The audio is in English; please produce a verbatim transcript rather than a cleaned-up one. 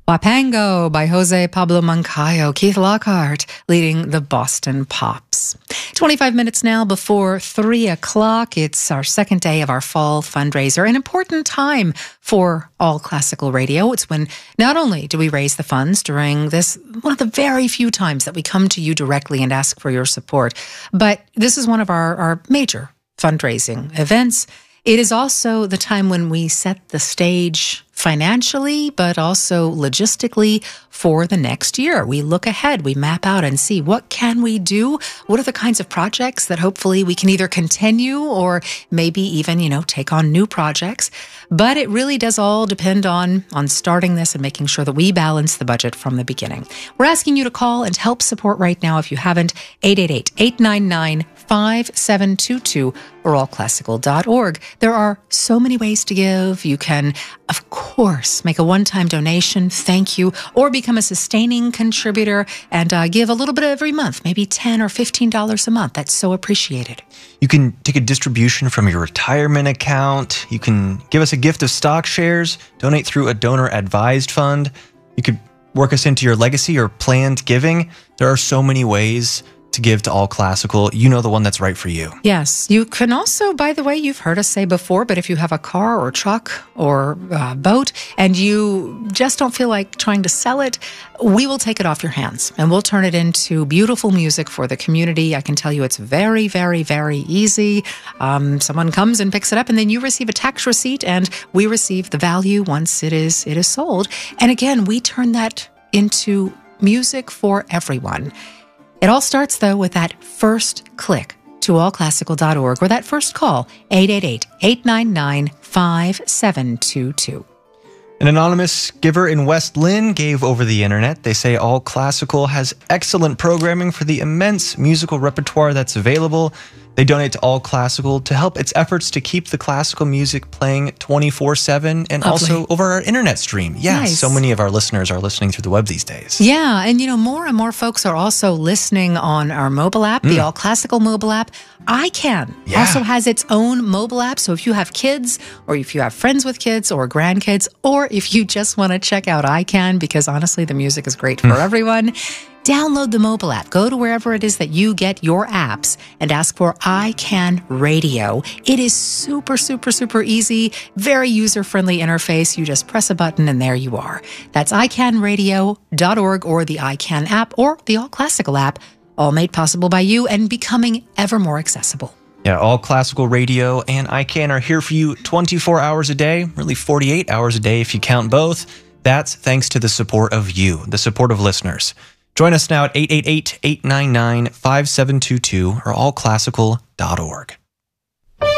Wapango by Jose Pablo Moncayo, Keith Lockhart leading the Boston Pops. twenty-five minutes now before three o'clock. It's our second day of our fall fundraiser, an important time for All Classical Radio. It's when not only do we raise the funds during this, one of the very few times that we come to you directly and ask for your support, but this is one of our, our major fundraising events. It is also the time when we set the stage financially, but also logistically for the next year. We look ahead, we map out and see what can we do? What are the kinds of projects that hopefully we can either continue or maybe even, you know, take on new projects. But it really does all depend on, on starting this and making sure that we balance the budget from the beginning. We're asking you to call and help support right now if you haven't, eight eight eight, eight nine nine, five seven two two or all classical dot org. There are so many ways to give. You can, of course, make a one-time donation, thank you, or become a sustaining contributor and uh, give a little bit every month, maybe ten dollars or fifteen dollars a month. That's so appreciated. You can take a distribution from your retirement account. You can give us a gift of stock shares, donate through a donor-advised fund. You could work us into your legacy or planned giving. There are so many ways to give to All Classical. You know the one that's right for you. Yes. You can also, by the way, you've heard us say before, but if you have a car or truck or uh, boat and you just don't feel like trying to sell it, we will take it off your hands and we'll turn it into beautiful music for the community. I can tell you it's very, very, very easy. Um, someone comes and picks it up and then you receive a tax receipt and we receive the value once it is, it is sold. And again, we turn that into music for everyone. It all starts, though, with that first click to all classical dot org or that first call, eight eight eight, eight nine nine, five seven two two. An anonymous giver in West Lynn gave over the internet. They say All Classical has excellent programming for the immense musical repertoire that's available. They donate to All Classical to help its efforts to keep the classical music playing twenty-four seven and Lovely. Also over our internet stream. Yeah, Nice. So many of our listeners are listening through the web these days. Yeah, and you know, more and more folks are also listening on our mobile app, the All Classical mobile app. iCan Yeah. also has its own mobile app, so if you have kids, or if you have friends with kids or grandkids, or if you just want to check out iCan, because honestly, the music is great for everyone, download the mobile app. Go to wherever it is that you get your apps and ask for iCan Radio. It is super, super, super easy, very user-friendly interface. You just press a button and there you are. That's i can radio dot org or the iCan app or the All Classical app, all made possible by you and becoming ever more accessible. Yeah, All Classical Radio and iCan are here for you twenty-four hours a day, really forty-eight hours a day if you count both. That's thanks to the support of you, the support of listeners. Join us now at eight eight eight, eight nine nine, five seven two two or all classical dot org.